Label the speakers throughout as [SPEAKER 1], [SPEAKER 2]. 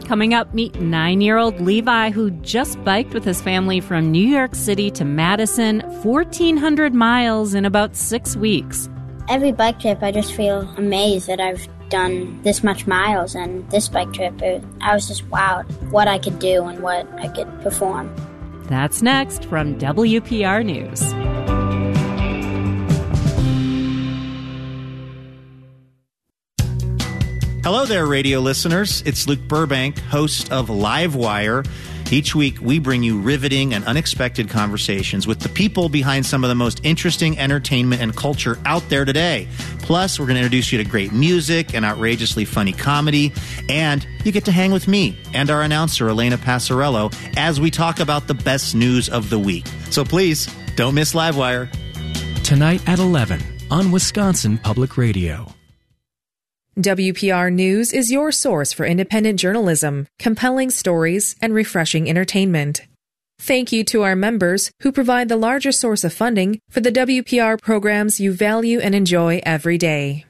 [SPEAKER 1] Coming up, meet 9-year-old Levi, who just biked with his family from New York City to Madison, 1,400 miles in about 6 weeks.
[SPEAKER 2] Every bike trip, I just feel amazed that I've done this much miles, and this bike trip, I was just wowed what I could do and what I could perform.
[SPEAKER 1] That's next from WPR News.
[SPEAKER 3] Hello there, radio listeners. It's Luke Burbank, host of Livewire. Each week, we bring you riveting and unexpected conversations with the people behind some of the most interesting entertainment and culture out there today. Plus, we're going to introduce you to great music and outrageously funny comedy. And you get to hang with me and our announcer, Elena Passarello, as we talk about the best news of the week. So please, don't miss Livewire.
[SPEAKER 4] Tonight at 11 on Wisconsin Public Radio.
[SPEAKER 5] WPR News is your source for independent journalism, compelling stories, and refreshing entertainment. Thank you to our members who provide the largest source of funding for the WPR programs you value and enjoy every day.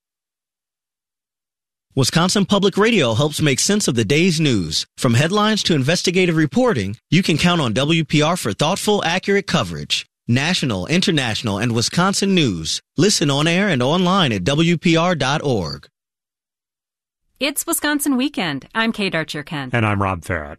[SPEAKER 6] Wisconsin Public Radio helps make sense of the day's news. From headlines to investigative reporting, you can count on WPR for thoughtful, accurate coverage. National, international, and Wisconsin news. Listen on air and online at WPR.org.
[SPEAKER 1] It's Wisconsin Weekend. I'm Kate Archer-Kent.
[SPEAKER 7] And I'm Rob Farrett.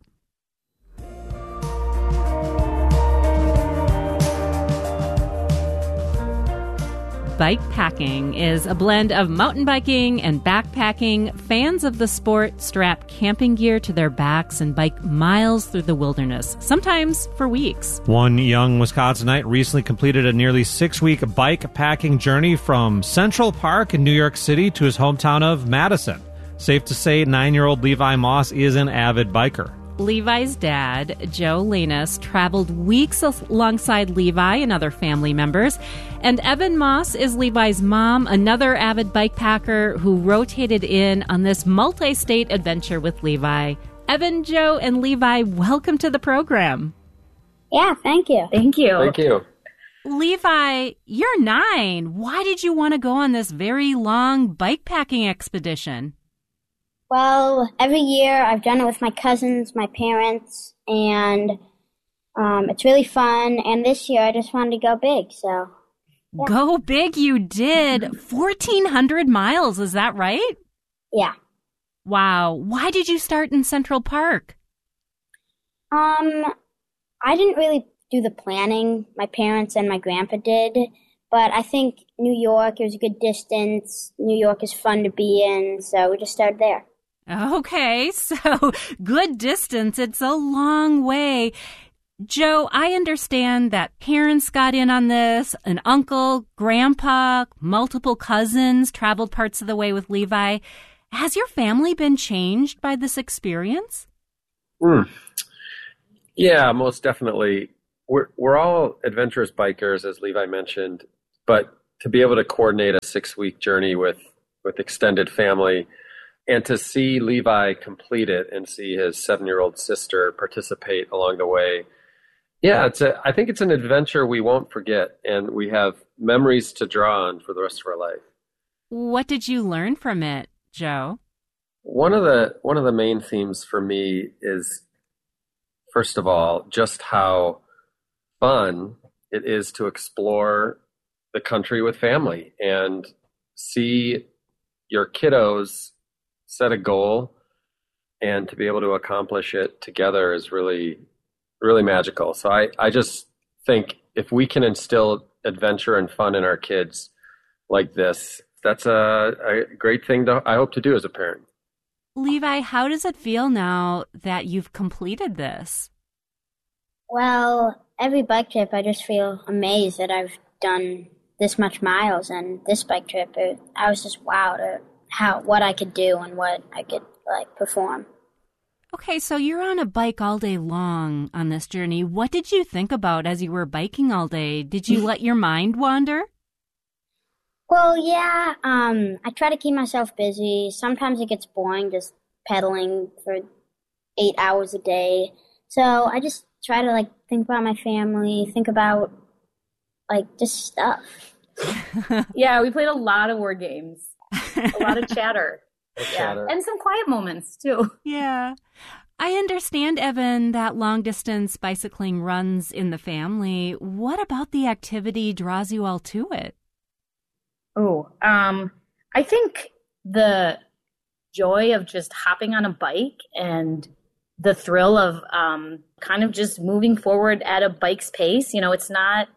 [SPEAKER 1] Bike packing is a blend of mountain biking and backpacking. Fans of the sport strap camping gear to their backs and bike miles through the wilderness, sometimes for weeks.
[SPEAKER 7] One young Wisconsinite recently completed a nearly 6-week bike packing journey from Central Park in New York City to his hometown of Madison. Safe to say, 9-year-old Levi Moss is an avid biker.
[SPEAKER 1] Levi's dad, Joe Lanus, traveled weeks alongside Levi and other family members. And Evan Moss is Levi's mom, another avid bike packer who rotated in on this multi-state adventure with Levi. Evan, Joe, and Levi, welcome to the program.
[SPEAKER 2] Yeah, thank you.
[SPEAKER 8] Thank you.
[SPEAKER 9] Thank you.
[SPEAKER 1] Levi, you're 9. Why did you want to go on this very long bike packing expedition?
[SPEAKER 2] Well, every year I've done it with my cousins, my parents, and it's really fun. And this year I just wanted to go big, so. Yeah.
[SPEAKER 1] Go big you did. 1,400 miles, is that right?
[SPEAKER 2] Yeah.
[SPEAKER 1] Wow. Why did you start in Central Park?
[SPEAKER 2] I didn't really do the planning. My parents and my grandpa did. But I think New York, it was a good distance. New York is fun to be in, so we just started there.
[SPEAKER 1] Okay, so good distance. It's a long way. Joe, I understand that parents got in on this, an uncle, grandpa, multiple cousins traveled parts of the way with Levi. Has your family been changed by this experience?
[SPEAKER 9] Yeah, most definitely. We're all adventurous bikers, as Levi mentioned, but to be able to coordinate a 6-week journey with extended family and to see Levi complete it and see his 7-year-old sister participate along the way, yeah, I think it's an adventure we won't forget, and we have memories to draw on for the rest of our life.
[SPEAKER 1] What did you learn from it, Joe?
[SPEAKER 9] One of the main themes for me is, first of all, just how fun it is to explore the country with family and see your kiddos set a goal and to be able to accomplish it together is really, really magical. So I just think if we can instill adventure and fun in our kids like this, that's a great thing I hope to do as a parent.
[SPEAKER 1] Levi, how does it feel now that you've completed this?
[SPEAKER 2] Well, every bike trip, I just feel amazed that I've done this much miles, and this bike trip, I was just wowed at what I could do and what I could perform.
[SPEAKER 1] Okay, so you're on a bike all day long on this journey. What did you think about as you were biking all day? Did you let your mind wander?
[SPEAKER 2] Well, yeah, I try to keep myself busy. Sometimes it gets boring just pedaling for 8 hours a day. So I just try to think about my family, think about just stuff.
[SPEAKER 8] Yeah, we played a lot of word games, a lot of chatter.
[SPEAKER 9] chatter.
[SPEAKER 8] And some quiet moments, too.
[SPEAKER 1] Yeah. I understand, Evan, that long-distance bicycling runs in the family. What about the activity draws you all to it?
[SPEAKER 8] Oh, I think the joy of just hopping on a bike and the thrill of kind of just moving forward at a bike's pace. You know, it's not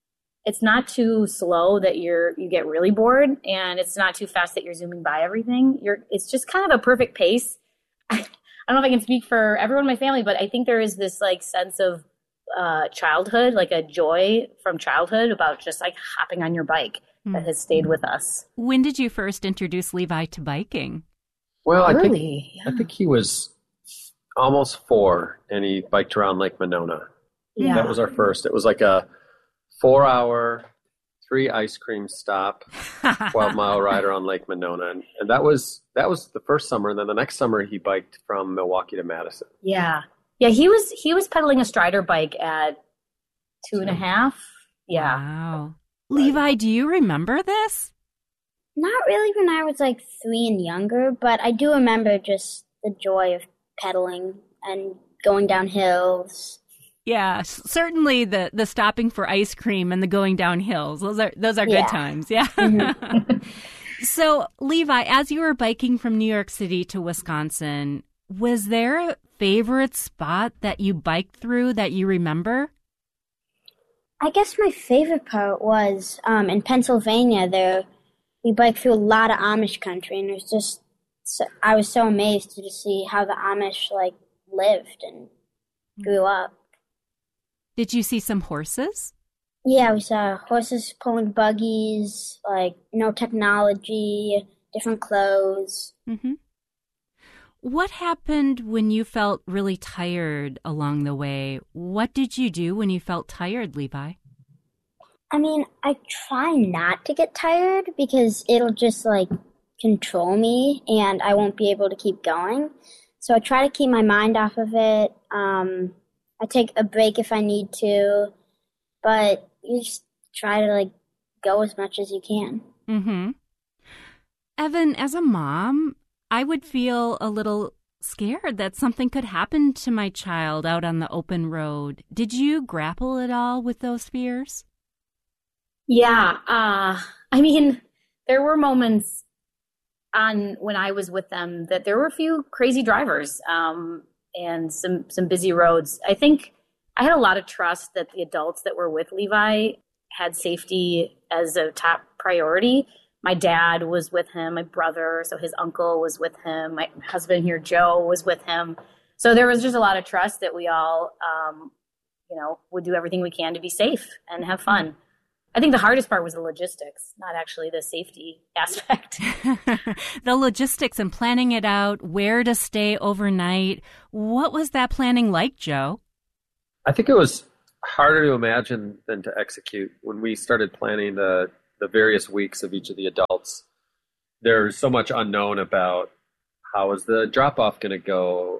[SPEAKER 8] too slow that you get really bored, and it's not too fast that you're zooming by everything. It's just kind of a perfect pace. I don't know if I can speak for everyone in my family, but I think there is this like sense of childhood, like a joy from childhood about just like hopping on your bike that has stayed with us.
[SPEAKER 1] When did you first introduce Levi to biking?
[SPEAKER 9] Well, I think he was almost 4, and he biked around Lake Monona.
[SPEAKER 8] Yeah.
[SPEAKER 9] That was our first. It was like a 4-hour, 3 ice cream stop, 12-mile ride around Lake Monona, and that was the first summer. And then the next summer, he biked from Milwaukee to Madison.
[SPEAKER 8] Yeah. He was pedaling a Strider bike at 2.5. Yeah.
[SPEAKER 1] Wow. Levi, do you remember this?
[SPEAKER 2] Not really when I was like 3 and younger, but I do remember just the joy of pedaling and going down hills.
[SPEAKER 1] Yeah, certainly the stopping for ice cream and the going down hills. Those are good times. Yeah. Mm-hmm. So, Levi, as you were biking from New York City to Wisconsin, was there a favorite spot that you biked through that you remember?
[SPEAKER 2] I guess my favorite part was in Pennsylvania. There, we biked through a lot of Amish country, and it was just I was so amazed to just see how the Amish like lived and grew up.
[SPEAKER 1] Did you see some horses?
[SPEAKER 2] Yeah, we saw horses pulling buggies, like no technology, different clothes.
[SPEAKER 1] Mm-hmm. What happened when you felt really tired along the way? What did you do when you felt tired, Levi?
[SPEAKER 2] I mean, I try not to get tired because it'll just like control me and I won't be able to keep going. So I try to keep my mind off of it. I take a break if I need to, but you just try to like go as much as you can.
[SPEAKER 1] Mm-hmm. Evan, as a mom, I would feel a little scared that something could happen to my child out on the open road. Did you grapple at all with those fears?
[SPEAKER 8] Yeah. I mean, there were moments when I was with them that there were a few crazy drivers and some busy roads. I think I had a lot of trust that the adults that were with Levi had safety as a top priority. My dad was with him, my brother, so his uncle was with him, my husband here, Joe, was with him. So there was just a lot of trust that we all, would do everything we can to be safe and have fun. I think the hardest part was the logistics, not actually the safety aspect.
[SPEAKER 1] The logistics and planning it out, where to stay overnight. What was that planning like, Joe?
[SPEAKER 9] I think it was harder to imagine than to execute. When we started planning the various weeks of each of the adults, there's so much unknown about how is the drop-off going to go?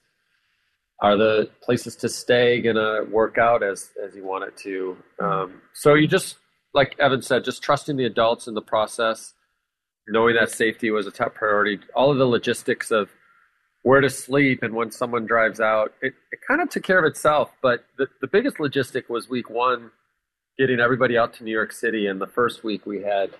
[SPEAKER 9] Are the places to stay going to work out as you want it to? So you just, like Evan said, just trusting the adults in the process, knowing that safety was a top priority. All of the logistics of where to sleep and when someone drives out, it kind of took care of itself. But the biggest logistic was week 1, getting everybody out to New York City. And the first week we had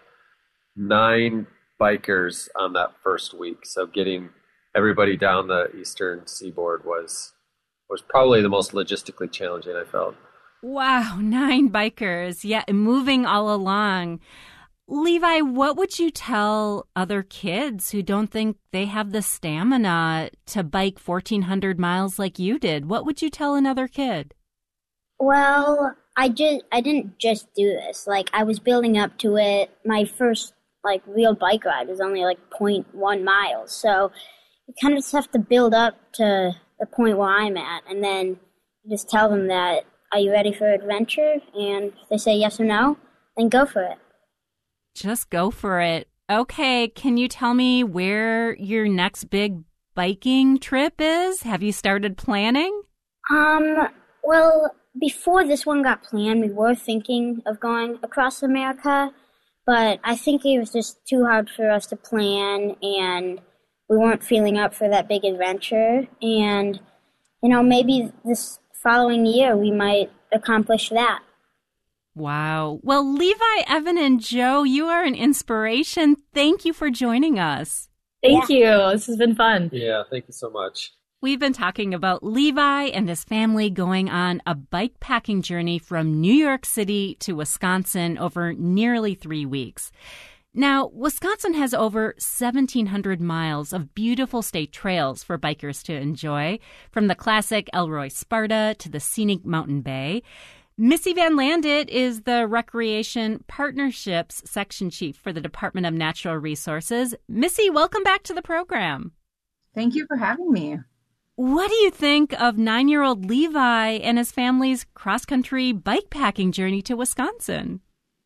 [SPEAKER 9] 9 bikers on that first week. So getting everybody down the eastern seaboard was probably the most logistically challenging I felt.
[SPEAKER 1] Wow, 9 bikers. Yeah, moving all along. Levi, what would you tell other kids who don't think they have the stamina to bike 1,400 miles like you did? What would you tell another kid?
[SPEAKER 2] Well, I didn't just do this. Like, I was building up to it. My first, like, real bike ride was only, like, 0.1 miles. So you kind of just have to build up to the point where I'm at. And then just tell them that, are you ready for adventure? And if they say yes or no, then go for it.
[SPEAKER 1] Just go for it. Okay, can you tell me where your next big biking trip is? Have you started planning?
[SPEAKER 2] Well, before this one got planned, we were thinking of going across America, but I think it was just too hard for us to plan, and we weren't feeling up for that big adventure. And, maybe this following year we might accomplish that.
[SPEAKER 1] Wow. Well, Levi, Evan, and Joe, you are an inspiration. Thank you for joining us.
[SPEAKER 8] Thank you. This has been fun.
[SPEAKER 9] Yeah, thank you so much.
[SPEAKER 1] We've been talking about Levi and his family going on a bike packing journey from New York City to Wisconsin over nearly 3 weeks. Now, Wisconsin has over 1,700 miles of beautiful state trails for bikers to enjoy, from the classic Elroy Sparta to the scenic Mountain Bay. Missy Van Landit is the Recreation Partnerships Section Chief for the Department of Natural Resources. Missy, welcome back to the program.
[SPEAKER 10] Thank you for having me.
[SPEAKER 1] What do you think of 9-year-old Levi and his family's cross-country bike packing journey to Wisconsin?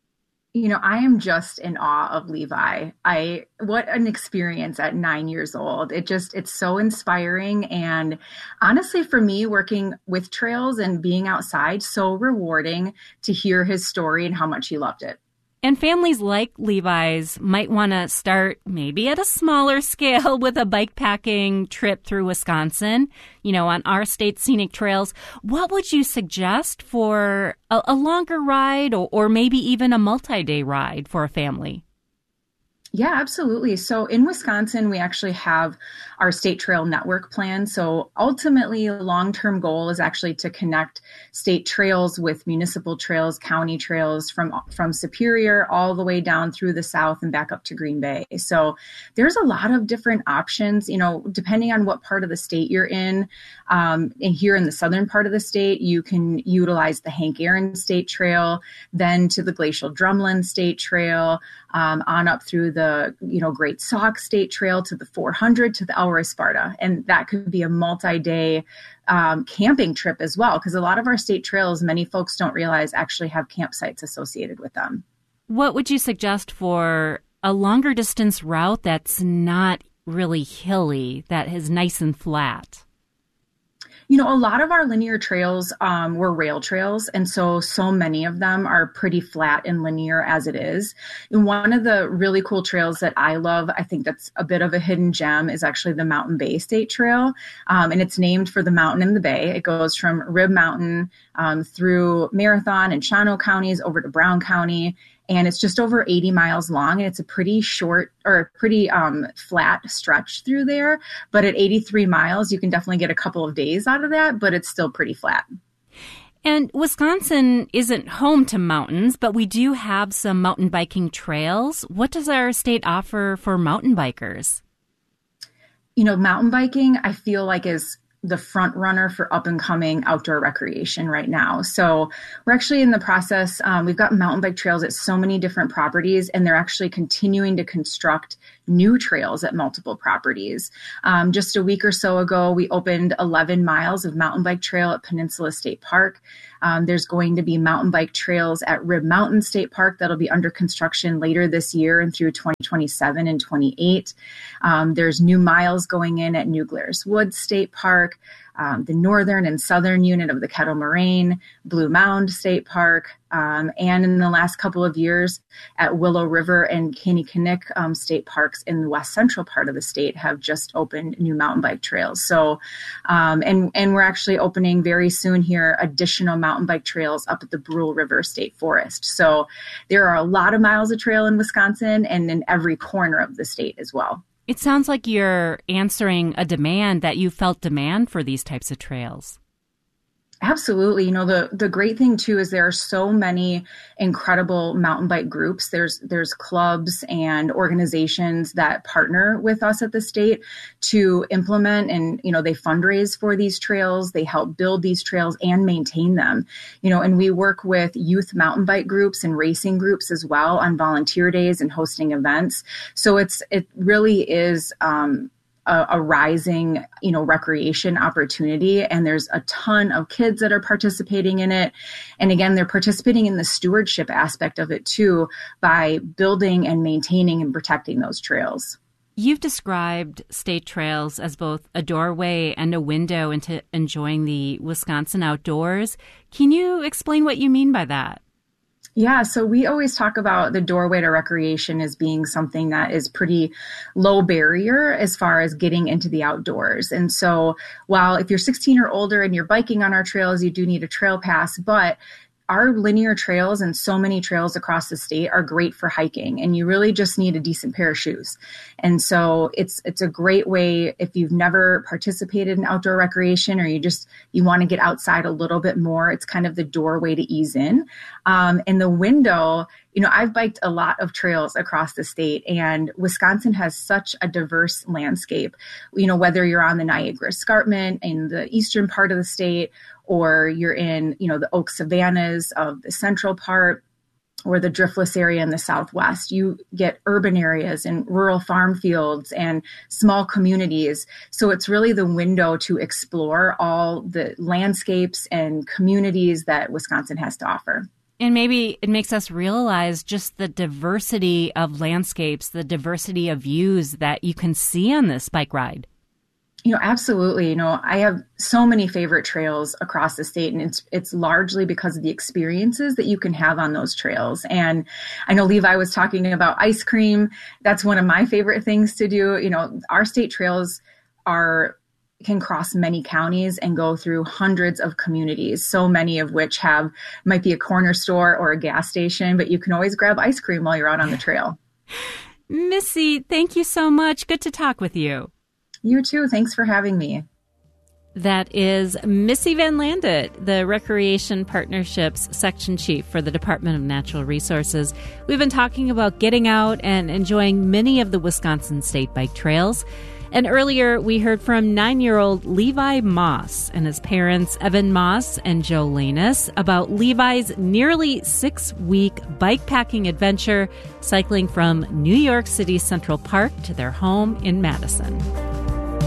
[SPEAKER 10] I am just in awe of Levi. What an experience at 9 years old. It's so inspiring. And honestly, for me, working with trails and being outside, so rewarding to hear his story and how much he loved it.
[SPEAKER 1] And families like Levi's might want to start maybe at a smaller scale with a bike packing trip through Wisconsin, on our state's scenic trails. What would you suggest for a longer ride or maybe even a multi-day ride for a family?
[SPEAKER 10] Yeah, absolutely. So in Wisconsin, we actually have our state trail network plan. So ultimately, a long-term goal is actually to connect state trails with municipal trails, county trails from Superior all the way down through the south and back up to Green Bay. So there's a lot of different options, depending on what part of the state you're in. And here in the southern part of the state, you can utilize the Hank Aaron State Trail, then to the Glacial Drumlin State Trail, on up through the Great Sauk State Trail to the 400 to the Elroy Sparta. And that could be a multi-day camping trip as well, because a lot of our state trails, many folks don't realize, actually have campsites associated with them.
[SPEAKER 1] What would you suggest for a longer distance route that's not really hilly, that is nice and flat?
[SPEAKER 10] A lot of our linear trails were rail trails, and so many of them are pretty flat and linear as it is. And one of the really cool trails that I love, I think that's a bit of a hidden gem, is actually the Mountain Bay State Trail, and it's named for the mountain in the bay. It goes from Rib Mountain through Marathon and Shawano counties over to Brown County. And it's just over 80 miles long, and it's a pretty short or pretty flat stretch through there. But at 83 miles, you can definitely get a couple of days out of that, but it's still pretty flat.
[SPEAKER 1] And Wisconsin isn't home to mountains, but we do have some mountain biking trails. What does our state offer for mountain bikers?
[SPEAKER 10] Mountain biking, I feel like, is the front runner for up and coming outdoor recreation right now. So we're actually in the process. We've got mountain bike trails at so many different properties, and they're actually continuing to construct new trails at multiple properties. Just a week or so ago, we opened 11 miles of mountain bike trail at Peninsula State Park. There's going to be mountain bike trails at Rib Mountain State Park that'll be under construction later this year and through 2027 and 28. There's new miles going in at New Glarus Woods State Park, the northern and southern unit of the Kettle Moraine, Blue Mound State Park, and in the last couple of years at Willow River and Caney-Kanick state parks in the west central part of the state have just opened new mountain bike trails. So, and we're actually opening very soon here additional mountain bike trails up at the Brule River State Forest. So there are a lot of miles of trail in Wisconsin and in every corner of the state as well.
[SPEAKER 1] It sounds like you're answering a demand, that you felt demand for these types of trails.
[SPEAKER 10] Absolutely. The great thing too is there are so many incredible mountain bike groups. There's clubs and organizations that partner with us at the state to implement, and they fundraise for these trails. They help build these trails and maintain them. And we work with youth mountain bike groups and racing groups as well on volunteer days and hosting events. So it really is a rising, recreation opportunity. And there's a ton of kids that are participating in it. And again, they're participating in the stewardship aspect of it too, by building and maintaining and protecting those trails.
[SPEAKER 1] You've described state trails as both a doorway and a window into enjoying the Wisconsin outdoors. Can you explain what you mean by that?
[SPEAKER 10] Yeah, so we always talk about the doorway to recreation as being something that is pretty low barrier as far as getting into the outdoors. And so while if you're 16 or older and you're biking on our trails, you do need a trail pass, but our linear trails and so many trails across the state are great for hiking, and you really just need a decent pair of shoes. And so it's a great way if you've never participated in outdoor recreation or you want to get outside a little bit more. It's kind of the doorway to ease in. And the window, I've biked a lot of trails across the state, and Wisconsin has such a diverse landscape. Whether you're on the Niagara Escarpment in the eastern part of the state, or you're in, the oak savannas of the central part, or the driftless area in the southwest. You get urban areas and rural farm fields and small communities. So it's really the window to explore all the landscapes and communities that Wisconsin has to offer.
[SPEAKER 1] And maybe it makes us realize just the diversity of landscapes, the diversity of views that you can see on this bike ride.
[SPEAKER 10] Absolutely. I have so many favorite trails across the state, and it's largely because of the experiences that you can have on those trails. And I know Levi was talking about ice cream. That's one of my favorite things to do. Our state trails can cross many counties and go through hundreds of communities, so many of which might be a corner store or a gas station, but you can always grab ice cream while you're out on the trail.
[SPEAKER 1] Missy, thank you so much. Good to talk with you.
[SPEAKER 10] You too. Thanks for having me.
[SPEAKER 1] That is Missy Van Landet, the Recreation Partnerships Section Chief for the Department of Natural Resources. We've been talking about getting out and enjoying many of the Wisconsin state bike trails. And earlier, we heard from 9-year-old Levi Moss and his parents, Evan Moss and Joe Lanus, about Levi's nearly 6-week bikepacking adventure, cycling from New York City Central Park to their home in Madison.